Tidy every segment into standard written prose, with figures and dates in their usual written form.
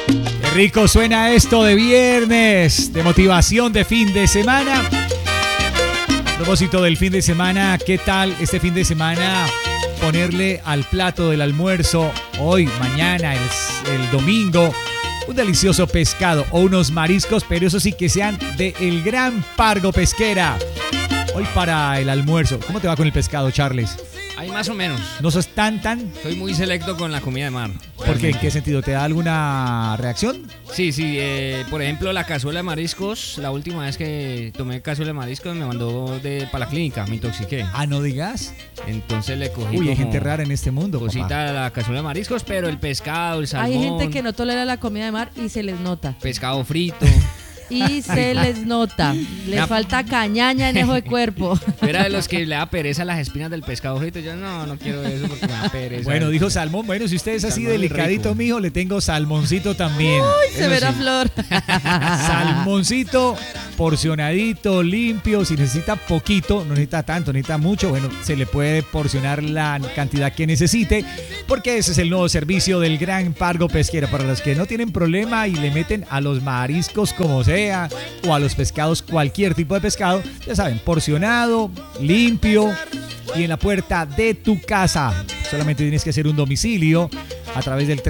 Qué rico suena esto de viernes, de motivación de fin de semana. A propósito del fin de semana, ¿qué tal este fin de semana ponerle al plato del almuerzo hoy, mañana, el domingo, un delicioso pescado o unos mariscos, pero eso sí que sean de El Gran Pargo Pesquera? Hoy para el almuerzo, ¿cómo te va con el pescado, Charles? Ahí más o menos. ¿No sos tan? Soy muy selecto con la comida de mar. ¿Por qué? ¿En qué sentido? ¿Te da alguna reacción? Sí, por ejemplo, la cazuela de mariscos. La última vez que tomé cazuela de mariscos me mandó para la clínica, me intoxiqué. Ah, ¿no digas? Entonces le cogí hay gente rara en este mundo, cosita papá. a la cazuela de mariscos, pero el pescado, el salmón. Hay gente que no tolera la comida de mar y se les nota. Pescado frito. Y se les nota. Les falta cañaña en ejo de cuerpo. Era de los que le da pereza las espinas del pescado frito. Yo no quiero eso porque me da pereza. Bueno, dijo salmón. Bueno, si usted es así Salmón delicadito, rico. mijo, le tengo salmoncito también. Uy, se verá sí. flor. Salmoncito porcionadito, limpio. Si necesita poquito, no necesita tanto, necesita mucho, bueno, se le puede porcionar la cantidad que necesite, porque ese es el nuevo servicio del Gran Pargo Pesquera. Para los que no tienen problema y le meten a los mariscos como sea, o a los pescados, cualquier tipo de pescado, ya saben, porcionado, limpio y en la puerta de tu casa. Solamente tienes que hacer un domicilio a través del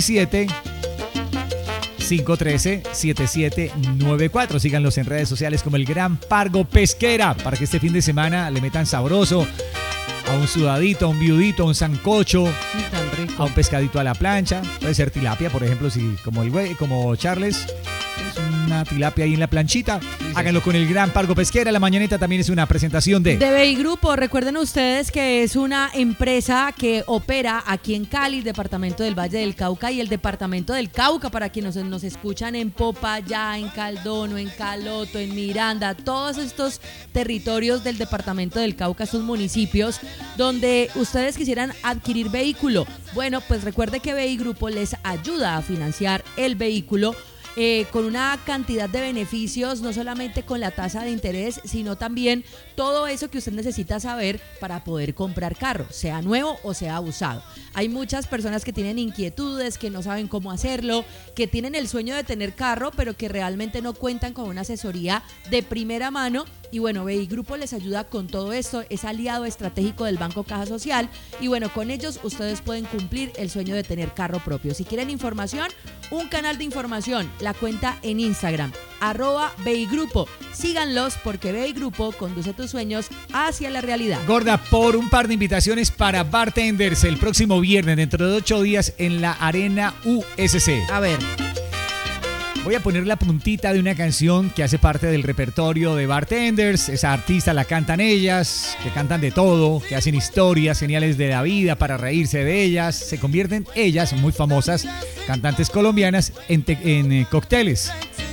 317-513-7794. Síganlos en redes sociales como el Gran Pargo Pesquera, para que este fin de semana le metan sabroso a un sudadito, a un viudito, a un sancocho, Tan rico. a un pescadito a la plancha. Puede ser tilapia, por ejemplo, si como Charles, es una tilapia ahí en la planchita. Háganlo con el Gran Pargo Pesquera. La mañanita también es una presentación de BI Grupo. Recuerden ustedes que es una empresa que opera aquí en Cali, departamento del Valle del Cauca y el departamento del Cauca, para quienes nos escuchan en Popayá, en Caldono, en Caloto, en Miranda, todos estos territorios del departamento del Cauca, estos municipios donde ustedes quisieran adquirir vehículo. Bueno, pues recuerde que BI Grupo les ayuda a financiar el vehículo con una cantidad de beneficios, no solamente con la tasa de interés, sino también todo eso que usted necesita saber para poder comprar carro, sea nuevo o sea usado. Hay muchas personas que tienen inquietudes, que no saben cómo hacerlo, que tienen el sueño de tener carro, pero que realmente no cuentan con una asesoría de primera mano. Y bueno, BI Grupo les ayuda con todo esto, es aliado estratégico del Banco Caja Social y bueno, con ellos ustedes pueden cumplir el sueño de tener carro propio. Si quieren información, un canal de información, la cuenta en Instagram, @BI Grupo. Síganlos porque BI Grupo conduce tus sueños hacia la realidad. Gorda, por un par de invitaciones para bartenders el próximo viernes, dentro de 8 días, en la Arena USC. A ver. Voy a poner la puntita de una canción que hace parte del repertorio de bartenders. Esa artista la cantan ellas, que cantan de todo, que hacen historias geniales de la vida para reírse de ellas. Se convierten ellas, muy famosas, cantantes colombianas, en cócteles.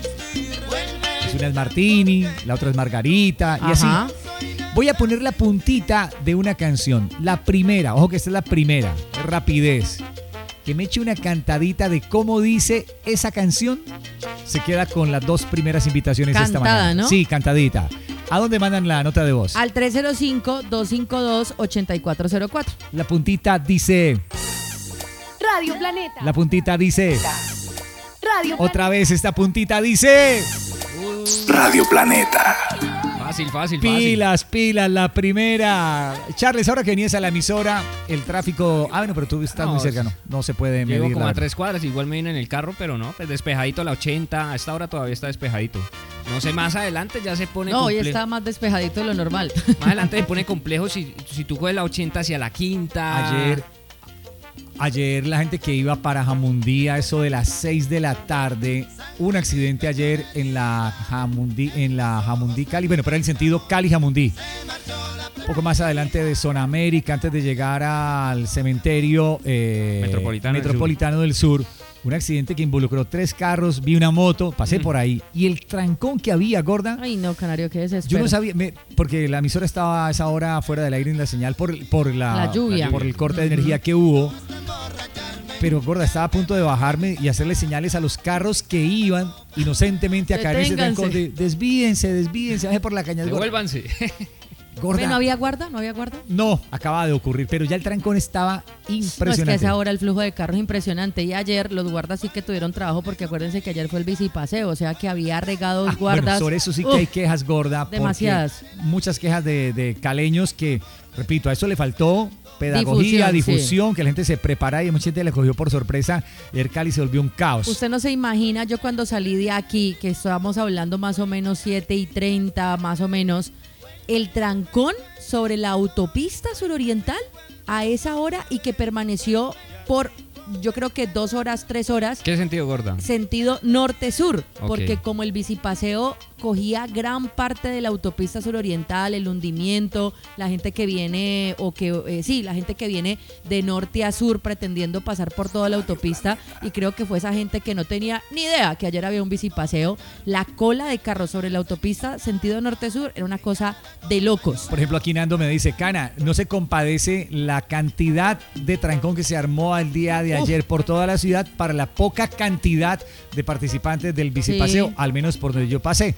Es una es Martini, la otra es Margarita, y Ajá. así. Voy a poner la puntita de una canción. La primera, ojo que esta es la primera, es rapidez. Que me eche una cantadita de cómo dice esa canción, se queda con las 2 primeras invitaciones de esta Cantada, mañana. ¿no? Sí, cantadita. ¿A dónde mandan la nota de voz? Al 305-252-8404. La puntita dice. Radio Planeta. La puntita dice. Radio Planeta. Otra vez esta puntita dice. Radio Planeta. Fácil. Pilas, la primera. Charles, ahora que venías a la emisora, el tráfico. Ah, bueno, pero tú estás No, muy cercano. No se puede medir. Llego como la a verdad. 3 cuadras, igual me vine en el carro, pero no, pues despejadito a la 80, a esta hora todavía está despejadito. No sé, más adelante ya se pone No, hoy complejo. está más despejadito de lo normal. Más adelante se pone complejo si tú coges la 80 hacia la quinta. Ayer la gente que iba para Jamundí a eso de las 6 de la tarde, un accidente ayer en la Jamundí Cali, bueno, pero en el sentido Cali-Jamundí. Un poco más adelante de Zona América, antes de llegar al cementerio Metropolitano del Sur. Un accidente que involucró 3 carros, vi una moto, pasé por ahí. Y el trancón que había, gorda. Ay, no, Canario, qué desespero. Yo no sabía, porque la emisora estaba a esa hora fuera del aire en la señal por La lluvia. por el corte de energía que hubo. Pero, gorda, estaba a punto de bajarme y hacerle señales a los carros que iban inocentemente a caer en ese trancón de desvíense, baje por la caña. Devuélvanse. Gorda. ¿No había guarda? ¿No había guarda? No, acaba de ocurrir, pero ya el trancón estaba No, es impresionante. que a esa hora el flujo de carros es impresionante. Y ayer los guardas sí que tuvieron trabajo porque acuérdense que ayer fue el bicipaseo, o sea que había regados guardas. Bueno, sobre eso sí que hay quejas, Gorda. porque demasiadas. Muchas quejas de caleños que, repito, a eso le faltó pedagogía, difusión, que la gente se prepara y mucha gente le cogió por sorpresa. El Cali se volvió un caos. Usted no se imagina, yo cuando salí de aquí, que estábamos hablando más o menos 7:30, más o menos, el trancón sobre la autopista suroriental a esa hora y que permaneció por, yo creo que 2 horas, 3 horas. ¿Qué sentido, Gorda? Sentido norte-sur, Ok. porque como el bicipaseo cogía gran parte de la autopista suroriental, el hundimiento, la gente que viene, la gente que viene de norte a sur pretendiendo pasar por toda la autopista, y creo que fue esa gente que no tenía ni idea que ayer había un bicipaseo, la cola de carros sobre la autopista sentido norte-sur era una cosa de locos. Por ejemplo, aquí Nando me dice, Cana, no se compadece la cantidad de trancón que se armó al día de ayer por toda la ciudad para la poca cantidad de participantes del bicipaseo, Sí. al menos por donde yo pasé.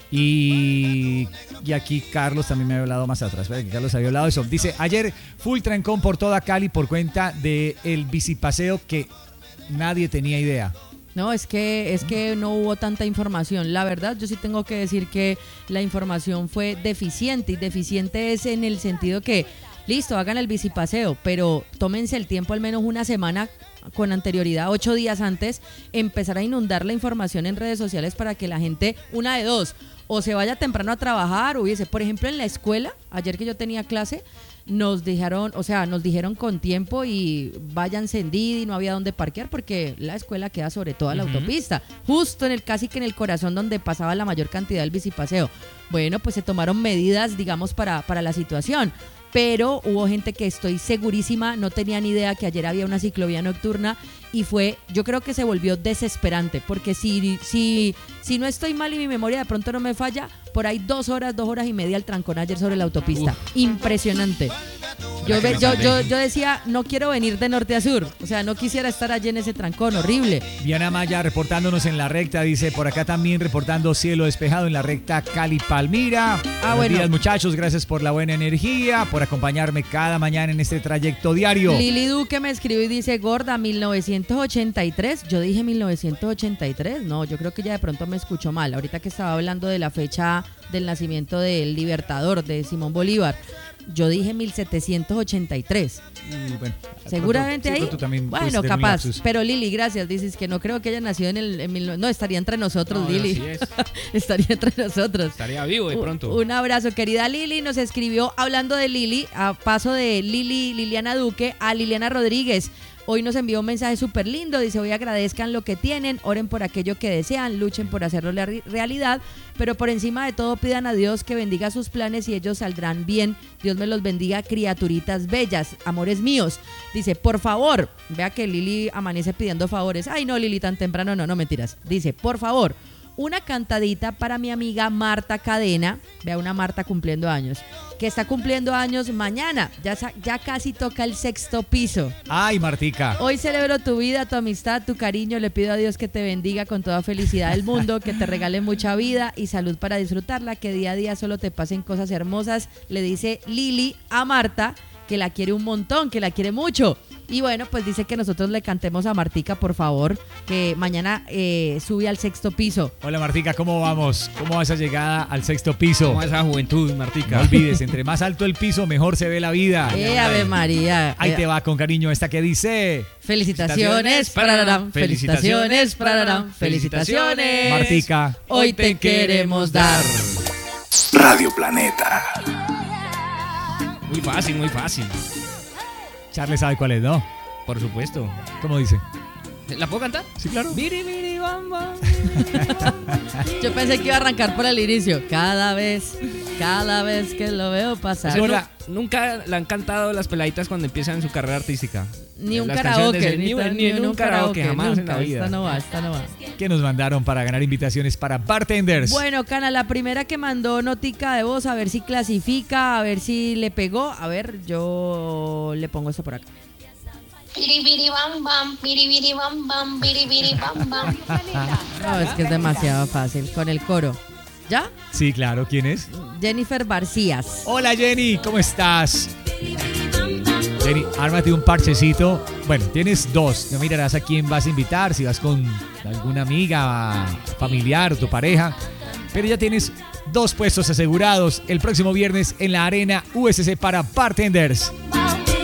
Y aquí Carlos también me había hablado más atrás. Espera, que Carlos había hablado de eso. Dice, ayer full trancón por toda Cali por cuenta del bicipaseo que nadie tenía idea. No, es que no hubo tanta información. La verdad, yo sí tengo que decir que la información fue deficiente, y deficiente es en el sentido que, listo, hagan el bicipaseo, pero tómense el tiempo al menos una semana con anterioridad, 8 días antes, empezar a inundar la información en redes sociales para que la gente, una de dos, o se vaya temprano a trabajar, por ejemplo, en la escuela, ayer que yo tenía clase, nos dijeron con tiempo y váyanse en Didi, no había dónde parquear porque la escuela queda sobre toda la autopista, justo casi que en el corazón donde pasaba la mayor cantidad del bicipaseo. Bueno, pues se tomaron medidas, digamos, para la situación. Pero hubo gente que estoy segurísima no tenía ni idea que ayer había una ciclovía nocturna, y yo creo que se volvió desesperante, porque si no estoy mal y mi memoria de pronto no me falla, por ahí 2 horas y media el trancón ayer sobre la autopista. Impresionante. Yo decía, no quiero venir de norte a sur, o sea, no quisiera estar allí en ese trancón horrible. Diana Maya reportándonos en la recta, dice, por acá también reportando cielo despejado en la recta Cali-Palmira. Buenos días, muchachos, gracias por la buena energía, por acompañarme cada mañana en este trayecto diario. Lili Duque me escribió y dice, Gorda, 1983, yo dije 1983, no, yo creo que ya de pronto me escuchó mal, ahorita que estaba hablando de la fecha del nacimiento del Libertador, de Simón Bolívar. Yo dije 1783. Bueno, seguramente pronto, ahí. Tú también, bueno, pues, capaz. Pero Lili, gracias. Dices que no creo que haya nacido no, estaría entre nosotros, No, Lili. así es. Estaría entre nosotros. Estaría vivo de pronto. Un abrazo, querida Lili. Nos escribió, hablando de Lili, a paso de Liliana Duque, a Liliana Rodríguez. Hoy nos envió un mensaje súper lindo, dice, hoy agradezcan lo que tienen, oren por aquello que desean, luchen por hacerlo realidad, pero por encima de todo pidan a Dios que bendiga sus planes y ellos saldrán bien. Dios me los bendiga, criaturitas bellas, amores míos. Dice, por favor, vea que Lili amanece pidiendo favores. Ay, no, Lili, tan temprano, no mentiras. Dice, por favor, una cantadita para mi amiga Marta Cadena, vea, una Marta cumpliendo años, que está cumpliendo años mañana, ya casi toca el 6º piso. Ay, Martica. Hoy celebro tu vida, tu amistad, tu cariño, le pido a Dios que te bendiga con toda felicidad del mundo, que te regale mucha vida y salud para disfrutarla, que día a día solo te pasen cosas hermosas, le dice Lili a Marta, que la quiere un montón, que la quiere mucho. Y bueno, pues dice que nosotros le cantemos a Martica, por favor, que mañana sube al 6º piso. Hola, Martica, ¿cómo vamos? ¿Cómo va esa llegada al 6º piso? ¿Cómo esa juventud, Martica? No olvides, entre más alto el piso, mejor se ve la vida. Ave María. Ahí te va con cariño esta que dice... Felicitaciones, pararán, felicitaciones, pararán, felicitaciones. Martica. Hoy te queremos dar. Radio Planeta. Muy fácil, muy fácil. Charles sabe cuál es, ¿no? Por supuesto. ¿Cómo dice? ¿La puedo cantar? Sí, claro. Biri, biri, bam, bam. Yo pensé que iba a arrancar por el inicio. Cada vez que lo veo pasar. Hola. Nunca la han cantado las peladitas cuando empiezan su carrera artística. Ni un Las canciones de karaoke, ese- ni en un karaoke, jamás en la vida. Esta no va. ¿Qué nos mandaron para ganar invitaciones para bartenders? Bueno, Cana, la primera que mandó notica de voz, a ver si clasifica, a ver si le pegó. A ver, yo le pongo esto por acá. Biribiri bam bam, biribiri bam bam, biribiri bam bam. No, es que es demasiado fácil. Con el coro. ¿Ya? Sí, claro, ¿quién es? Jennifer Barcías. Hola Jenny, ¿cómo estás? Jenny, ármate un parchecito. Bueno, tienes dos. Ya mirarás a quién vas a invitar, si vas con alguna amiga, familiar o tu pareja. Pero ya tienes 2 puestos asegurados el próximo viernes en la Arena USC para Bartenders.